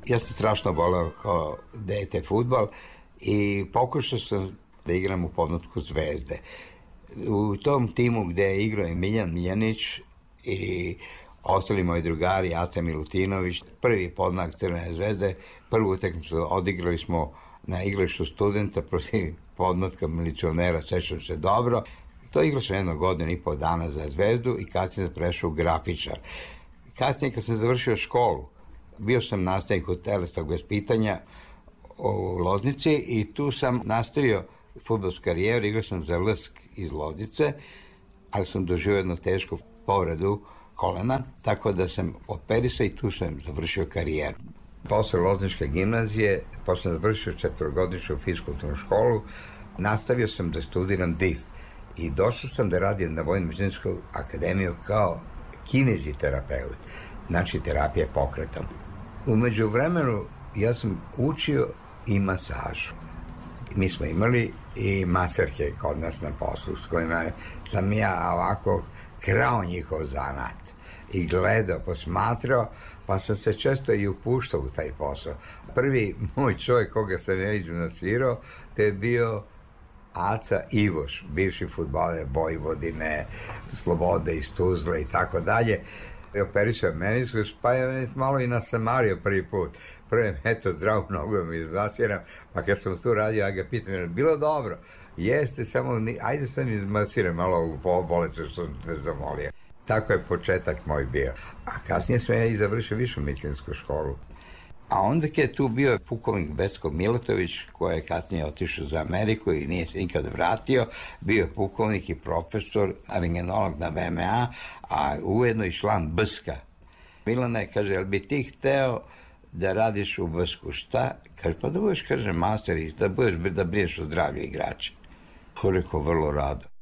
Ja sam strašno voleo kao dete fudbal i pokušao sam da igram u podmlatku Zvezde. U tom timu gde je igrao i Miljan Miljanić i ostali moji drugari, Aca Milutinović, prvi podmladak Crvene Zvezde, prvu utakmicu odigrali smo na igralištu Studenta protiv podmlatka Milicionera, sećam se dobro. To igrao sam 1,5 godina za Zvezdu i kasnije sam prešao u grafičar. Kasnije kad sam završio školu, bio sam nastavnik od telesnog vaspitanja u Loznici i tu sam nastavio fudbalsku karijeru, igrao sam za LSK iz Loznice, ali sam doživio jednu tešku povredu kolena, tako da sam operisao i tu sam završio karijeru. Posle Lozničke gimnazije, posle sam završio 4-godišnju fiskulturnu školu, nastavio sam da studiram DIF i došao sam da radim na Vojno-medicinsku akademiju kao kineziterapeut, znači terapija pokretom. Umeđu vremenu ja sam učio i masažu. Mi smo imali i maserke kod nas na poslu, s kojima sam ja ovako krao njihov zanat i gledao, posmatrao, pa sam se često i upuštao u taj posao. Prvi moj čovjek koga sam ja izmasirao, to je bio Aca Ivoš, bivši fudbaler Vojvodine, Slobode iz Tuzle i tako dalje. Operisao meniskus, pa je malo i nasamario prvi put. Prvi eto zdravu nogu mi izmasiram, pa kad sam tu radio, ja ga pitam, bilo dobro? Jeste, samo, ajde sam izmasiram malo u bolnicu što sam te zamolio. Tako je početak moj bio. A kasnije sam ja i završio višu medicinsku školu. A onda je tu bio pukovnik Besko Milatović, koji je kasnije otišao za Ameriku i nije se nikad vratio. Bio je pukovnik i profesor, rengenolog na VMA, a ujedno i član BSK-a. Milane, kaže, jel bi ti hteo da radiš u BSK-u? Šta? Kaže, pa da budeš, kaže, master i da budeš da briješ o zdravlju igrača. To rekao vrlo rado.